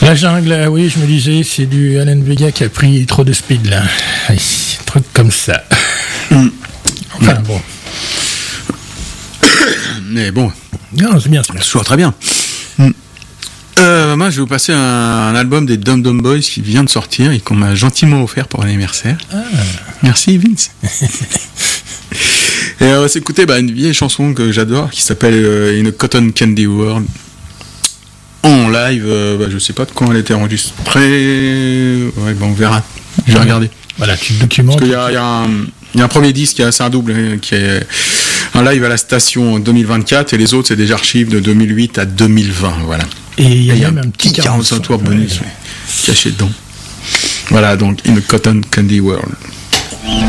La jungle, oui, je me disais, c'est du Alan Vega qui a pris trop de speed, là. Un truc comme ça. Enfin, bon. Mais bon. Non, c'est bien. C'est toujours très bien. Moi, je vais vous passer un album des Dum Dum Boys qui vient de sortir et qu'on m'a gentiment offert pour l'anniversaire. Ah. Merci, Vince. Et on va s'écouter une vieille chanson que j'adore qui s'appelle In a Cotton Candy World. En live, je sais pas de quand elle a été enregistrée. Ouais, on verra. Je vais regarder. Voilà, tu te documentes. Parce qu'il y a un premier disque, c'est un double, qui est un live à la station en 2024, et les autres, c'est des archives de 2008 à 2020, voilà. Et il y a même un petit 45 tours bonus caché dedans. Voilà, donc In a Cotton Candy World.